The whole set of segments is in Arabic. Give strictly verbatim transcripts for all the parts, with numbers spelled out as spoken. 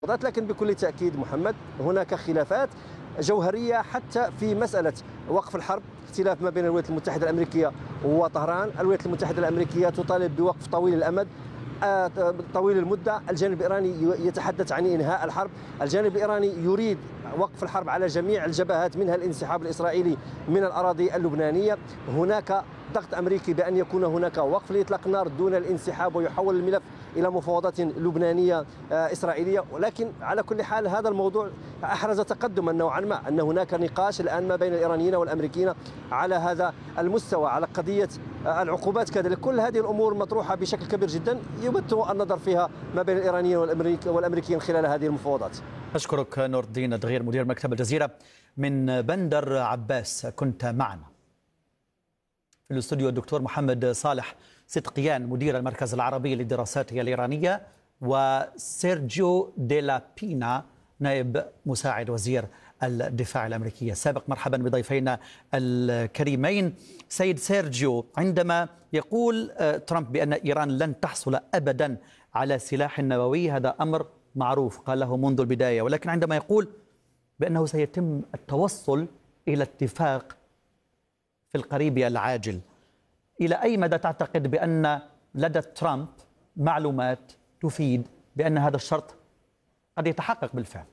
لكن بكل تأكيد محمد هناك خلافات جوهرية حتى في مسألة وقف الحرب. اختلاف ما بين الولايات المتحدة الأمريكية وطهران. الولايات المتحدة الأمريكية تطالب بوقف طويل الأمد طويل المدة. الجانب الإيراني يتحدث عن إنهاء الحرب. الجانب الإيراني يريد وقف الحرب على جميع الجبهات، منها الانسحاب الإسرائيلي من الأراضي اللبنانية. هناك ضغط أمريكي بأن يكون هناك وقف لإطلاق النار دون الانسحاب ويحول الملف إلى مفاوضات لبنانية إسرائيلية. ولكن على كل حال هذا الموضوع أحرز تقدما نوعا ما، أن هناك نقاش الآن ما بين الإيرانيين والأمريكيين على هذا المستوى، على قضية العقوبات كذلك. كل هذه الأمور مطروحة بشكل كبير جدا يمثل النظر فيها ما بين الإيرانيين والأمريكيين خلال هذه المفاوضات. أشكرك نور الدين الدغير مدير مكتب الجزيرة من بندر عباس، كنت معنا. في الاستوديو الدكتور محمد صالح صدقيان مدير المركز العربي للدراسات الإيرانية، وسيرجيو ديلا بينا نائب مساعد وزير الدفاع الأمريكي السابق. مرحبا بضيفينا الكريمين. سيد سيرجيو، عندما يقول ترامب بأن إيران لن تحصل أبدا على سلاح نووي، هذا أمر معروف قاله منذ البداية، ولكن عندما يقول بأنه سيتم التوصل إلى اتفاق في القريب العاجل، إلى أي مدى تعتقد بأن لدى ترامب معلومات تفيد بأن هذا الشرط قد يتحقق بالفعل؟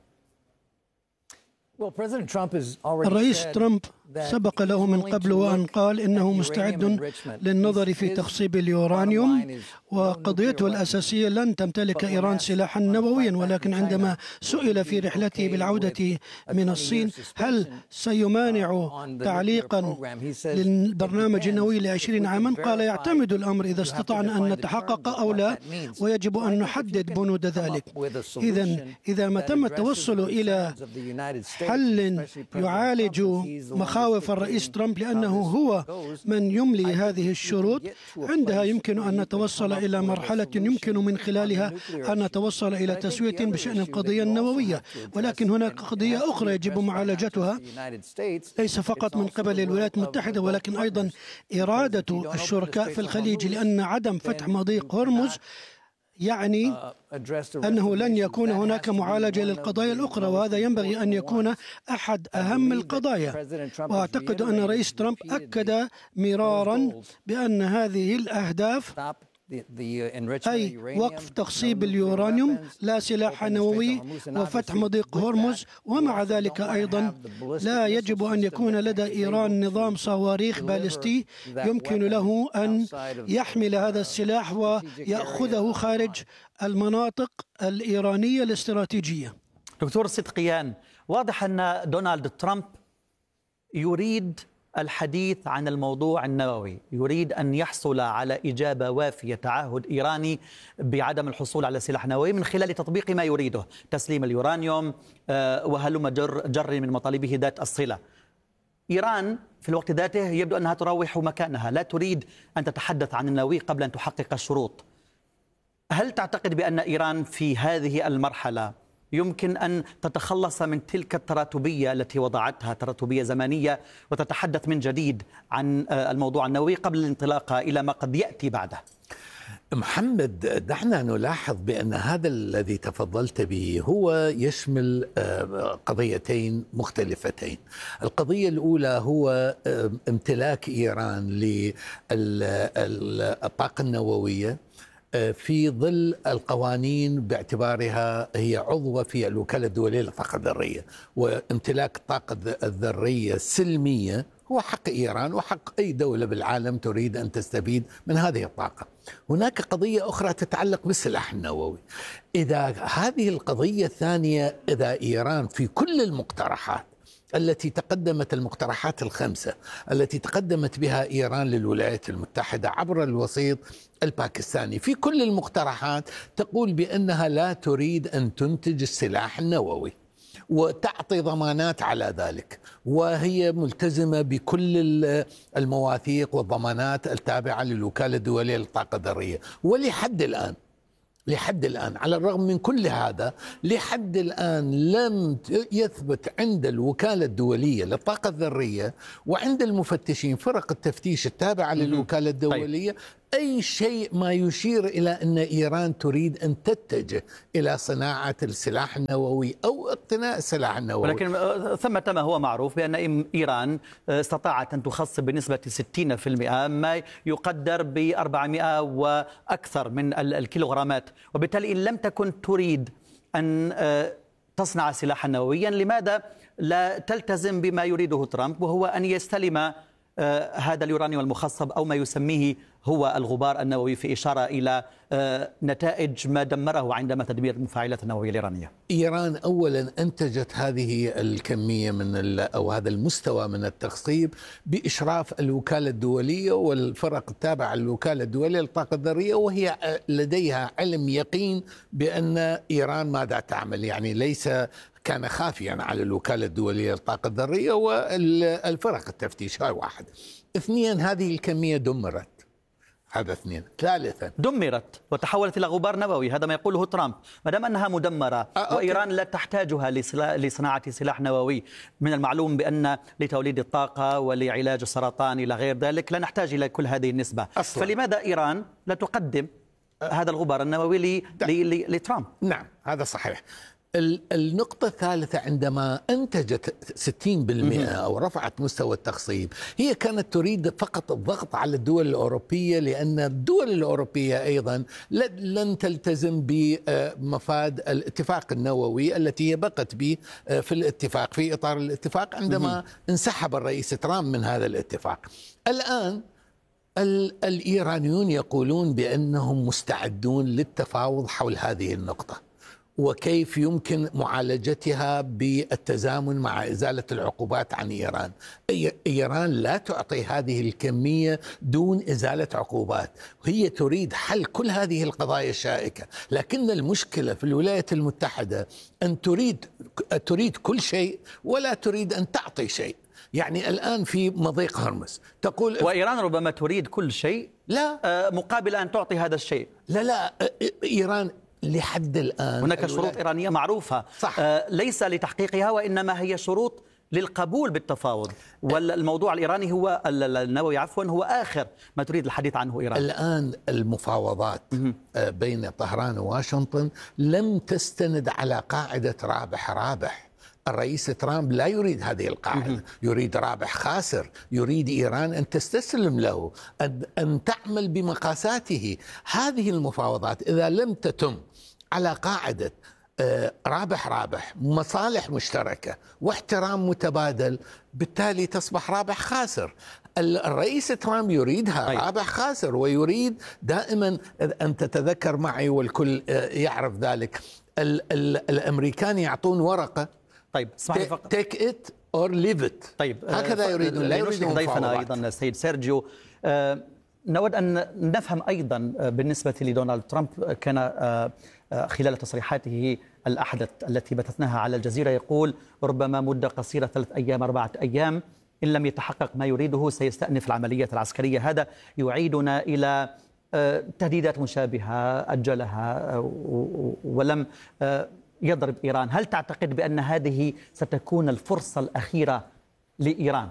الرئيس ترامب سبق له من قبل وأن قال إنه مستعد للنظر في تخصيب اليورانيوم، وقضيته الأساسية لن تمتلك إيران سلاحا نوويا. ولكن عندما سئل في رحلته بالعودة من الصين هل سيمانع تعليقا للبرنامج النووي لعشرين عاما، قال يعتمد الأمر إذا استطعنا أن نتحقق أو لا، ويجب أن نحدد بنود ذلك. إذا إذا ما تم التوصل إلى حل يعالج مخاوف الرئيس ترامب لأنه هو من يملي هذه الشروط، عندها يمكن أن نتوصل إلى مرحلة يمكن من خلالها أن نتوصل إلى تسوية بشأن القضية النووية. ولكن هناك قضية أخرى يجب معالجتها، ليس فقط من قبل الولايات المتحدة ولكن أيضا إرادة الشركاء في الخليج، لأن عدم فتح مضيق هرمز يعني أنه لن يكون هناك معالجة للقضايا الأخرى، وهذا ينبغي أن يكون أحد أهم القضايا. وأعتقد أن رئيس ترامب أكد مرارا بأن هذه الأهداف، أي وقف تخصيب اليورانيوم، لا سلاح نووي، وفتح مضيق هرمز، ومع ذلك أيضا لا يجب أن يكون لدى إيران نظام صواريخ باليستي يمكن له أن يحمل هذا السلاح ويأخذه خارج المناطق الإيرانية الاستراتيجية. دكتور صدقيان، واضح أن دونالد ترامب يريد الحديث عن الموضوع النووي، يريد أن يحصل على إجابة وافية، تعهد إيراني بعدم الحصول على سلاح نووي من خلال تطبيق ما يريده، تسليم اليورانيوم وهلم جر, جر من مطالبه ذات الصلة. إيران في الوقت ذاته يبدو أنها تروح مكانها، لا تريد أن تتحدث عن النووي قبل أن تحقق الشروط. هل تعتقد بأن إيران في هذه المرحلة يمكن أن تتخلص من تلك التراتبية التي وضعتها، تراتبية زمنية، وتتحدث من جديد عن الموضوع النووي قبل الانطلاق إلى ما قد يأتي بعده؟ محمد، دعنا نلاحظ بأن هذا الذي تفضلت به هو يشمل قضيتين مختلفتين. القضية الأولى هو امتلاك إيران للطاقة النووية في ظل القوانين باعتبارها هي عضوة في الوكالة الدولية للطاقة الذرية، وامتلاك الطاقة الذرية السلمية هو حق إيران وحق أي دولة بالعالم تريد أن تستفيد من هذه الطاقة. هناك قضية أخرى تتعلق بالسلاح النووي. إذا هذه القضية الثانية، إذا إيران في كل المقترحات التي تقدمت، المقترحات الخمسة التي تقدمت بها إيران للولايات المتحدة عبر الوسيط الباكستاني، في كل المقترحات تقول بأنها لا تريد أن تنتج السلاح النووي وتعطي ضمانات على ذلك، وهي ملتزمة بكل المواثيق والضمانات التابعة للوكالة الدولية للطاقة الذرية. ولحد الآن لحد الآن على الرغم من كل هذا، لحد الآن لم يثبت عند الوكالة الدولية للطاقة الذرية وعند المفتشين فرق التفتيش التابعة للوكالة الدولية أي شيء ما يشير إلى أن إيران تريد أن تتجه إلى صناعة السلاح النووي أو اقتناء السلاح النووي. ولكن ثمة ما هو معروف بأن إيران استطاعت أن تخصب بنسبة ستين بالمئة ما يقدر ب أربعمئة وأكثر من الكيلوغرامات، وبالتالي إن لم تكن تريد أن تصنع سلاحا نوويا لماذا لا تلتزم بما يريده ترامب، وهو أن يستلم هذا اليورانيوم المخصب أو ما يسميه هو الغبار النووي، في إشارة إلى نتائج ما دمره عندما تدمير المفاعلات النووية الإيرانية؟ إيران أولا أنتجت هذه الكمية من أو هذا المستوى من التخصيب بإشراف الوكالة الدولية والفرق التابعة للوكالة الدولية للطاقة الذرية، وهي لديها علم يقين بأن إيران ماذا تعمل، يعني ليس كان خافيا على الوكالة الدولية للطاقة الذرية والفرق التفتيش. هاي واحد. اثنين، هذه الكمية دمرت. هذا اثنين. ثالثا، دمرت وتحولت إلى غبار نووي، هذا ما يقوله ترامب. ما دام أنها مدمرة آه وإيران لا تحتاجها لصناعة سلاح نووي، من المعلوم بأن لتوليد الطاقة ولعلاج السرطان إلى غير ذلك لا نحتاج إلى كل هذه النسبة أصلاً. فلماذا إيران لا تقدم هذا الغبار النووي لترامب؟ نعم هذا صحيح. النقطة الثالثة، عندما أنتجت ستين بالمئة أو رفعت مستوى التخصيب، هي كانت تريد فقط الضغط على الدول الأوروبية، لأن الدول الأوروبية أيضا لن تلتزم بمفاد الاتفاق النووي التي هي بقت به في الاتفاق، في إطار الاتفاق عندما انسحب الرئيس ترامب من هذا الاتفاق. الآن الإيرانيون يقولون بأنهم مستعدون للتفاوض حول هذه النقطة، وكيف يمكن معالجتها بالتزامن مع إزالة العقوبات عن إيران. إيران لا تعطي هذه الكمية دون إزالة عقوبات، هي تريد حل كل هذه القضايا الشائكة، لكن المشكلة في الولايات المتحدة أن تريد تريد كل شيء ولا تريد أن تعطي شيء. يعني الآن في مضيق هرمز تقول، وإيران ربما تريد كل شيء لا مقابل أن تعطي هذا الشيء. لا لا إيران لحد الآن هناك شروط إيرانية معروفة، صح. آه ليس لتحقيقها وإنما هي شروط للقبول بالتفاوض، والموضوع الإيراني هو النووي عفوا هو آخر ما تريد الحديث عنه إيران. الآن المفاوضات بين طهران وواشنطن لم تستند على قاعدة رابح رابح. الرئيس ترامب لا يريد هذه القاعدة، يريد رابح خاسر، يريد إيران أن تستسلم له، أن تعمل بمقاساته. هذه المفاوضات إذا لم تتم على قاعدة رابح رابح، مصالح مشتركة واحترام متبادل، بالتالي تصبح رابح خاسر. الرئيس ترامب يريدها أي. رابح خاسر، ويريد دائما أن تتذكر معي والكل يعرف ذلك، ال ال الأمريكان يعطون ورقة طيب take it or leave it. طيب هكذا يريدون، لا يريدون ضيفنا أيضا السيد سيرجيو. آه نود أن نفهم أيضا بالنسبة لدونالد ترامب، كان آه خلال تصريحاته الأحدث التي بثثناها على الجزيرة يقول ربما مدة قصيرة، ثلاث أيام أربعة أيام، إن لم يتحقق ما يريده سيستأنف العملية العسكرية. هذا يعيدنا إلى آه تهديدات مشابهة أجلها ولم آه يضرب إيران. هل تعتقد بأن هذه ستكون الفرصة الأخيرة لإيران؟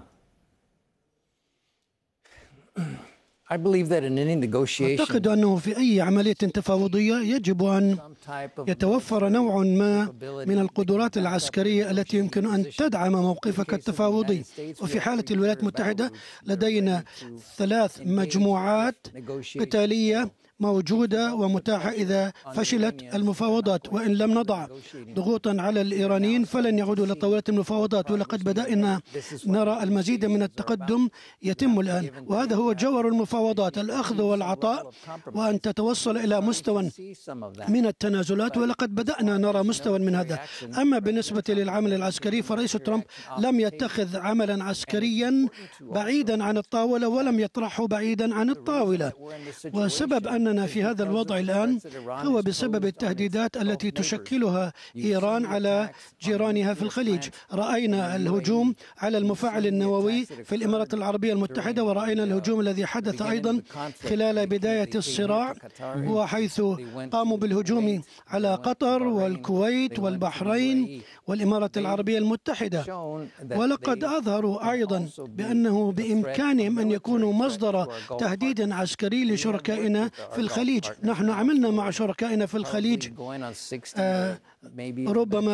أعتقد أنه في أي عملية تفاوضية يجب أن يتوفر نوع ما من القدرات العسكرية التي يمكن أن تدعم موقفك التفاوضي. وفي حالة الولايات المتحدة لدينا ثلاث مجموعات قتالية موجودة ومتاحة إذا فشلت المفاوضات، وإن لم نضع ضغوطا على الإيرانيين فلن يعودوا إلى طاولة المفاوضات. ولقد بدأنا نرى المزيد من التقدم يتم الآن، وهذا هو جوهر المفاوضات، الأخذ والعطاء، وأن تتوصل إلى مستوى من التنازلات، ولقد بدأنا نرى مستوى من هذا. أما بالنسبة للعمل العسكري فرئيس ترامب لم يتخذ عملا عسكريا بعيدا عن الطاولة ولم يطرحه بعيدا عن الطاولة، وسبب أن أننا في هذا الوضع الآن هو بسبب التهديدات التي تشكلها إيران على جيرانها في الخليج. رأينا الهجوم على المفاعل النووي في الإمارات العربية المتحدة، ورأينا الهجوم الذي حدث أيضا خلال بداية الصراع، وحيث قاموا بالهجوم على قطر والكويت والبحرين والإمارات العربية المتحدة. ولقد أظهروا أيضا بأنه بإمكانهم أن يكونوا مصدر تهديد عسكري لشركائنا في الخليج. نحن عملنا مع شركائنا في الخليج آه ربما